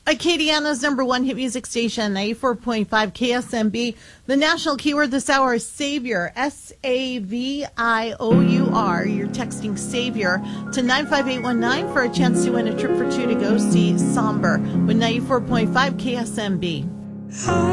Acadiana's number one hit music station, 94.5 KSMB. The national keyword this hour is Savior, S-A-V-I-O-U-R. You're texting Savior to 95819 for a chance to win a trip for two to go see Somber with 94.5 KSMB.